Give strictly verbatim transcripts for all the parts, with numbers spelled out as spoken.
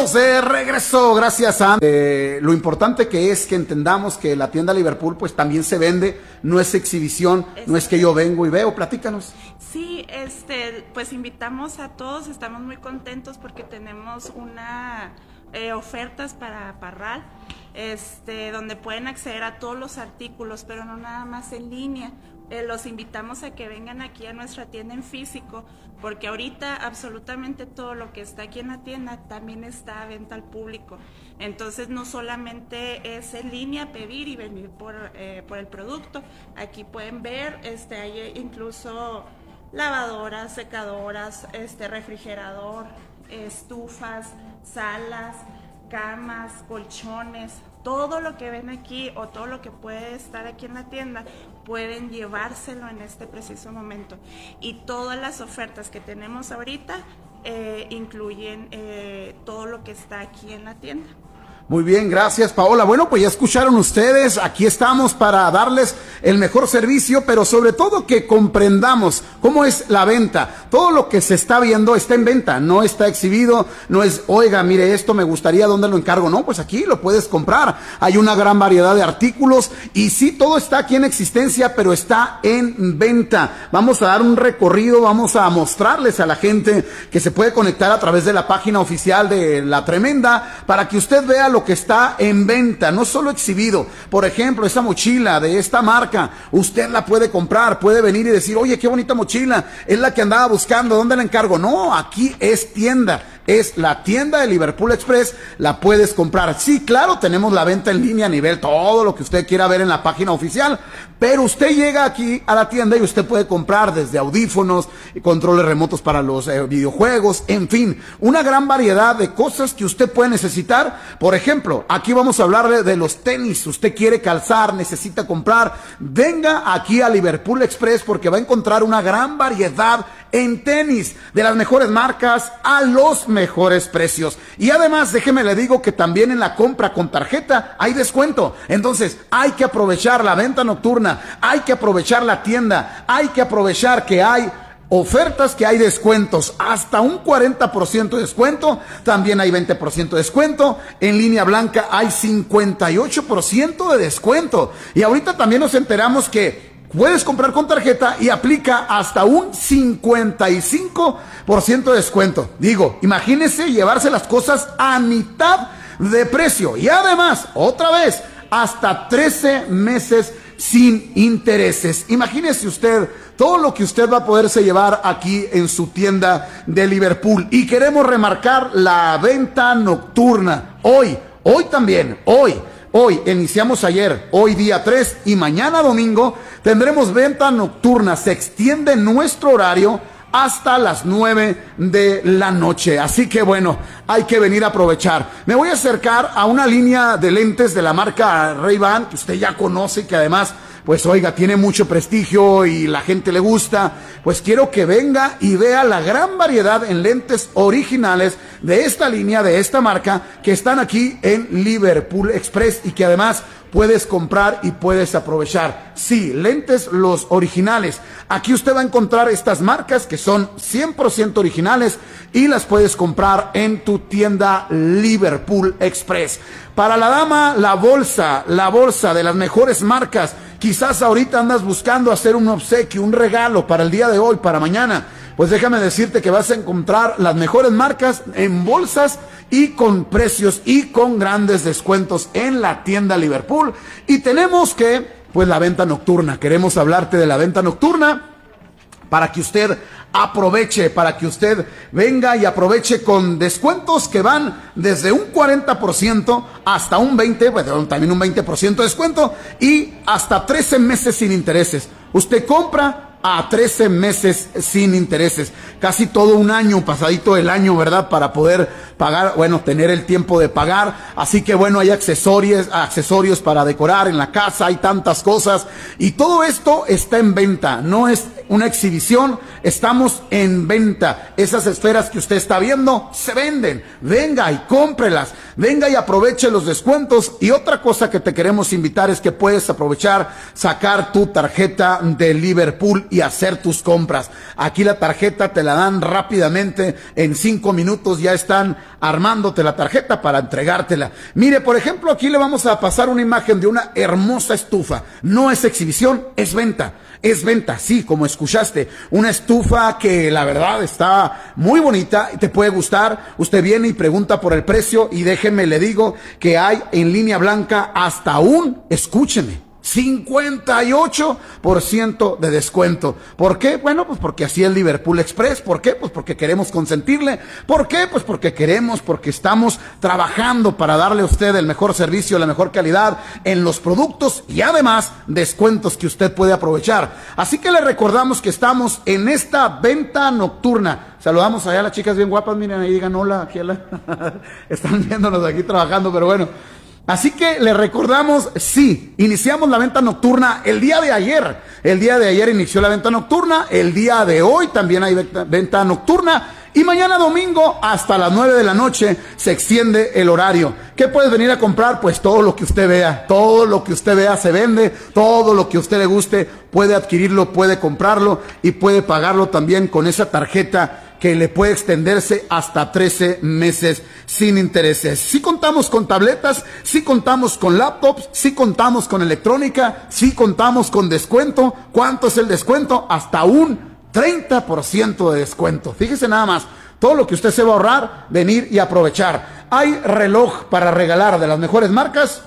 estamos de regreso, gracias a eh, lo importante que es que entendamos que la tienda Liverpool pues también se vende, no es exhibición, es no es que yo vengo y veo, platícanos. Sí, este, pues invitamos a todos, estamos muy contentos porque tenemos una eh, ofertas para Parral, este, donde pueden acceder a todos los artículos, pero no nada más en línea. Eh, los invitamos a que vengan aquí a nuestra tienda en físico, porque ahorita absolutamente todo lo que está aquí en la tienda también está a venta al público. Entonces no solamente es en línea pedir y venir por, eh, por el producto, aquí pueden ver, este, hay incluso lavadoras, secadoras, este, refrigerador, estufas, salas, camas, colchones, todo lo que ven aquí o todo lo que puede estar aquí en la tienda pueden llevárselo en este preciso momento, y todas las ofertas que tenemos ahorita eh, incluyen eh, todo lo que está aquí en la tienda. Muy bien, gracias Paola. Bueno, pues ya escucharon ustedes, aquí estamos para darles el mejor servicio, pero sobre todo que comprendamos cómo es la venta. Todo lo que se está viendo está en venta, no está exhibido, no es, oiga, mire esto, me gustaría, ¿dónde lo encargo? No, pues aquí lo puedes comprar. Hay una gran variedad de artículos y sí, todo está aquí en existencia, pero está en venta. Vamos a dar un recorrido, vamos a mostrarles a la gente que se puede conectar a través de la página oficial de La Tremenda para que usted vea lo que está en venta, no solo exhibido. Por ejemplo, esa mochila de esta marca, usted la puede comprar, puede venir y decir, oye, qué bonita mochila, es la que andaba buscando, ¿dónde la encargo? No, aquí es tienda, es la tienda de Liverpool Express, la puedes comprar. Sí, claro, tenemos la venta en línea a nivel, todo lo que usted quiera ver en la página oficial, pero usted llega aquí a la tienda y usted puede comprar desde audífonos, controles remotos para los eh, videojuegos, en fin, una gran variedad de cosas que usted puede necesitar. Por ejemplo, aquí vamos a hablarle de los tenis. Usted quiere calzar, necesita comprar, venga aquí a Liverpool Express porque va a encontrar una gran variedad en tenis, de las mejores marcas a los mejores precios. Y además, déjeme le digo que también en la compra con tarjeta hay descuento. Entonces, hay que aprovechar la venta nocturna, hay que aprovechar la tienda, hay que aprovechar que hay ofertas, que hay descuentos, hasta un cuarenta por ciento de descuento, también hay veinte por ciento de descuento, en línea blanca hay cincuenta y ocho por ciento de descuento. Y ahorita también nos enteramos que puedes comprar con tarjeta y aplica hasta un cincuenta y cinco por ciento de descuento. Digo, imagínese llevarse las cosas a mitad de precio. Y además, otra vez, hasta trece meses sin intereses. Imagínese usted todo lo que usted va a poderse llevar aquí en su tienda de Liverpool. Y queremos remarcar la venta nocturna. Hoy, hoy también, hoy. Hoy, iniciamos ayer, hoy día tres y mañana domingo tendremos venta nocturna. Se extiende nuestro horario hasta las nueve de la noche. Así que bueno, hay que venir a aprovechar. Me voy a acercar a una línea de lentes de la marca Ray-Ban que usted ya conoce y que además, pues oiga, tiene mucho prestigio y la gente le gusta. Pues quiero que venga y vea la gran variedad en lentes originales de esta línea, de esta marca, que están aquí en Liverpool Express y que además puedes comprar y puedes aprovechar. Sí, lentes los originales. Aquí usted va a encontrar estas marcas que son cien por ciento originales y las puedes comprar en tu tienda Liverpool Express. Para la dama, la bolsa, la bolsa de las mejores marcas. Quizás ahorita andas buscando hacer un obsequio, un regalo para el día de hoy, para mañana. Pues déjame decirte que vas a encontrar las mejores marcas en bolsas y con precios y con grandes descuentos en la tienda Liverpool. Y tenemos que, pues la venta nocturna. Queremos hablarte de la venta nocturna para que usted aproveche, para que usted venga y aproveche con descuentos que van desde un cuarenta por ciento hasta un veinte por ciento, pues también un veinte por ciento de descuento y hasta trece meses sin intereses. Usted compra a trece meses sin intereses, casi todo un año, pasadito el año, ¿verdad? Para poder pagar, bueno, tener el tiempo de pagar. Así que bueno, hay accesorios, accesorios para decorar en la casa, hay tantas cosas y todo esto está en venta, no es una exhibición, estamos en venta. Esas esferas que usted está viendo se venden, venga y cómprelas. Venga y aproveche los descuentos. Y otra cosa que te queremos invitar es que puedes aprovechar, sacar tu tarjeta de Liverpool y hacer tus compras. Aquí la tarjeta te la dan rápidamente, en cinco minutos ya están armándote la tarjeta para entregártela. Mire, por ejemplo, aquí le vamos a pasar una imagen de una hermosa estufa. No es exhibición, es venta. Es venta, sí, como escuchaste, una estufa que la verdad está muy bonita y te puede gustar. Usted viene y pregunta por el precio y déjeme le digo que hay en línea blanca hasta un, escúcheme, cincuenta y ocho por ciento de descuento. ¿Por qué? Bueno, pues porque así es Liverpool Express. ¿Por qué? Pues porque queremos consentirle. ¿Por qué? Pues porque queremos, porque estamos trabajando para darle a usted el mejor servicio, la mejor calidad en los productos y además descuentos que usted puede aprovechar. Así que le recordamos que estamos en esta venta nocturna. Saludamos allá a las chicas bien guapas, miren ahí, digan hola, aquí a la... están viéndonos aquí trabajando, pero bueno. Así que le recordamos, sí, iniciamos la venta nocturna el día de ayer. El día de ayer inició la venta nocturna, el día de hoy también hay venta, venta nocturna. Y mañana domingo hasta las nueve de la noche se extiende el horario. ¿Qué puedes venir a comprar? Pues todo lo que usted vea, todo lo que usted vea se vende, todo lo que a usted le guste puede adquirirlo, puede comprarlo y puede pagarlo también con esa tarjeta que le puede extenderse hasta trece meses sin intereses. Sí contamos con tabletas, sí contamos con laptops, sí contamos con electrónica, sí contamos con descuento. ¿Cuánto es el descuento? Hasta un treinta por ciento de descuento. Fíjese nada más, todo lo que usted se va a ahorrar, venir y aprovechar. Hay reloj para regalar de las mejores marcas,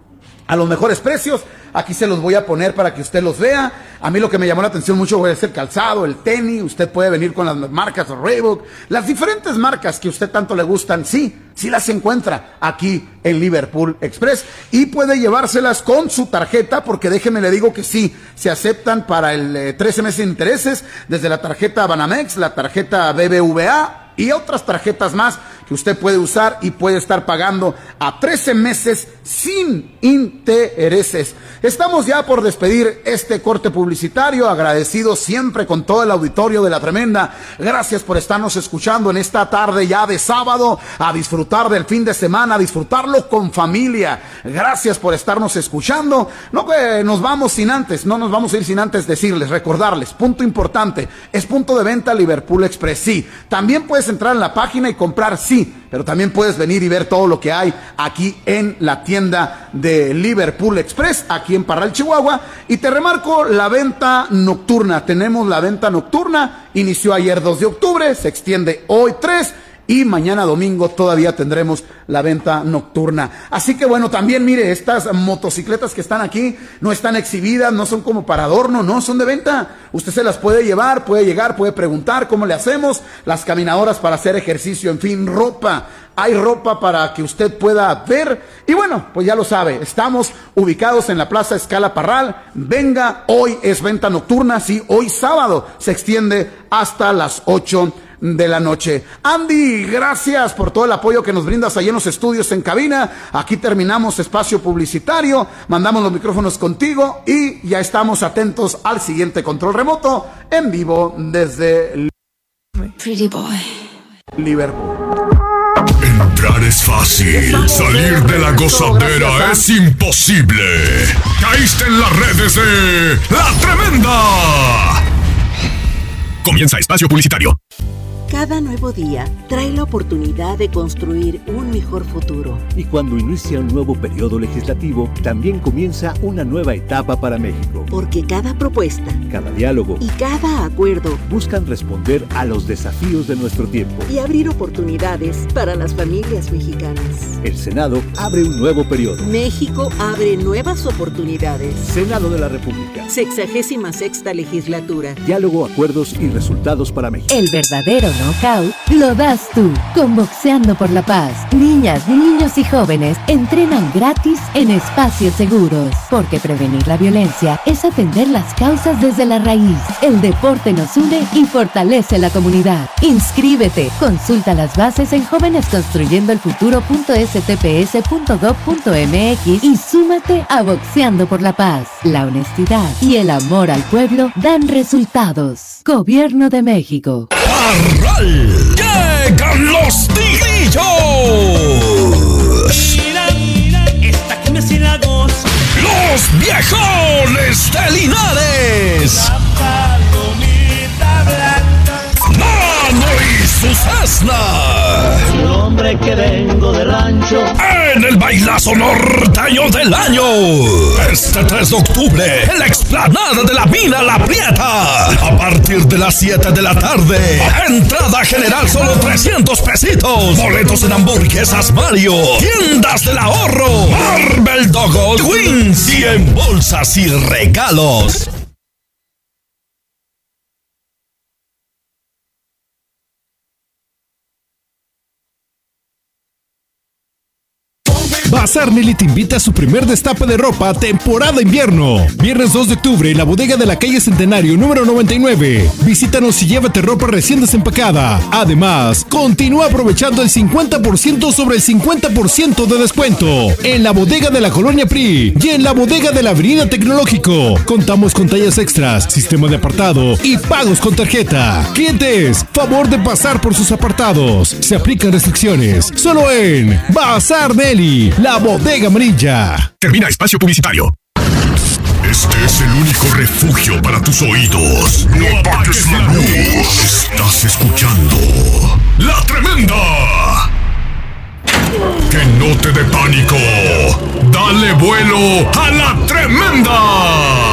a los mejores precios. Aquí se los voy a poner para que usted los vea. A mí lo que me llamó la atención mucho es el calzado, el tenis. Usted puede venir con las marcas Reebok, las diferentes marcas que a usted tanto le gustan. Sí, sí las encuentra aquí en Liverpool Express y puede llevárselas con su tarjeta, porque déjeme le digo que sí, se aceptan para el eh, trece meses de intereses desde la tarjeta Banamex, la tarjeta B B V A y otras tarjetas más que usted puede usar y puede estar pagando a trece meses sin intereses. Estamos ya por despedir este corte publicitario, agradecidos siempre con todo el auditorio de La Tremenda. Gracias por estarnos escuchando en esta tarde ya de sábado, a disfrutar del fin de semana, a disfrutarlo con familia. Gracias por estarnos escuchando. No que nos vamos sin antes, no nos vamos a ir sin antes decirles, recordarles, punto importante, es punto de venta Liverpool Express, sí. También puedes entrar en la página y comprar, sí, pero también puedes venir y ver todo lo que hay aquí en la tienda de Liverpool Express, aquí en Parral, Chihuahua. Y te remarco la venta nocturna. Tenemos la venta nocturna, inició ayer dos de octubre, se extiende hoy tres y mañana domingo todavía tendremos la venta nocturna. Así que bueno, también mire, estas motocicletas que están aquí no están exhibidas, no son como para adorno, no, son de venta. Usted se las puede llevar, puede llegar, puede preguntar cómo le hacemos, las caminadoras para hacer ejercicio, en fin, ropa. Hay ropa para que usted pueda ver. Y bueno, pues ya lo sabe, estamos ubicados en la Plaza Escala Parral. Venga, hoy es venta nocturna, sí, hoy sábado se extiende hasta las ocho de la noche. Andy, gracias por todo el apoyo que nos brindas ahí en los estudios en cabina. Aquí terminamos espacio publicitario, mandamos los micrófonos contigo y ya estamos atentos al siguiente control remoto en vivo desde Pretty boy. Liverpool. Entrar es fácil, salir de la gozadera es imposible. Caíste en las redes de La Tremenda. Comienza espacio publicitario. Cada nuevo día trae la oportunidad de construir un mejor futuro. Y cuando inicia un nuevo periodo legislativo, también comienza una nueva etapa para México. Porque cada propuesta, cada diálogo y cada acuerdo buscan responder a los desafíos de nuestro tiempo y abrir oportunidades para las familias mexicanas. El Senado abre un nuevo periodo. México abre nuevas oportunidades. Senado de la República. Sexagésima sexta legislatura. Diálogo, acuerdos y resultados para México. El verdadero knockout lo das tú, con Boxeando por la Paz. Niñas, niños y jóvenes entrenan gratis en espacios seguros, porque prevenir la violencia es atender las causas desde la raíz. El deporte nos une y fortalece la comunidad. Inscríbete, consulta las bases en jóvenes construyendo el futuro punto s t p s punto gov punto m x y súmate a Boxeando por la Paz. La honestidad y el amor al pueblo dan resultados. Gobierno de México. ¡Parral! ¡Llegan los tigrillos! vengo de rancho. En el bailazo norteño del año, este tres de octubre, en la explanada de la Mina La Prieta, a partir de las siete de la tarde, entrada general solo trescientos pesitos, boletos en hamburguesas Mario, tiendas del ahorro, Marvel Dogos, Wings y en bolsas y regalos. Bazar Nelly te invita a su primer destape de ropa temporada invierno. Viernes dos de octubre en la bodega de la calle Centenario número noventa y nueve. Visítanos y llévate ropa recién desempacada. Además, continúa aprovechando el cincuenta por ciento sobre el cincuenta por ciento de descuento en la bodega de la Colonia P R I y en la bodega de la Avenida Tecnológico. Contamos con tallas extras, sistema de apartado y pagos con tarjeta. Clientes, favor de pasar por sus apartados. Se aplican restricciones. Solo en Bazar Nelly, la bodega amarilla. Termina espacio publicitario. Este es el único refugio para tus oídos. No apagues la luz. Estás escuchando La Tremenda. Que no te dé pánico. Dale vuelo a La Tremenda.